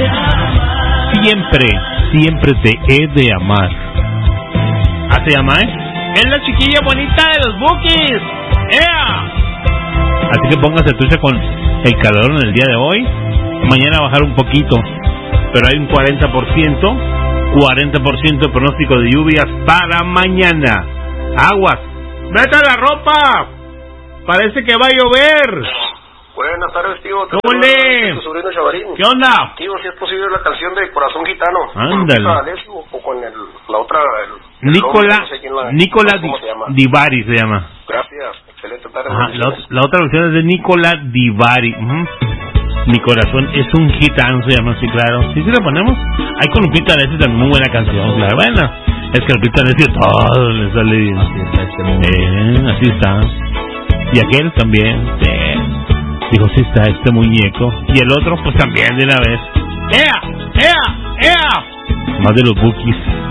Siempre te he de amar. ¿Así llama, Es la chiquilla bonita de los Bukis. ¡Ea! Así que póngase trucha con el calor en el día de hoy. Mañana bajar un poquito, pero hay un 40% de pronóstico de lluvias para mañana. Aguas. ¡Vete a la ropa! Parece que va a llover. Buenas tardes, tío. ¡Ole! Tu sobrino Chavarín. ¿Qué onda? Tío, si es posible la canción de Corazón Gitano. Ándale. O con la otra... Nicola Divari se llama. Gracias. Excelente tarde. La otra versión es de Nicola Divari. Mi corazón es un gitano, se llama así, claro. Sí, la ponemos. Hay con Lupita D'Alessio también, muy buena canción, claro. Bueno, es que Lupita D'Alessio todo le sale bien. Así está. Y aquel también, dijo, sí está este muñeco. Y el otro, pues también de una vez. ¡Ea! Más de los Bukis.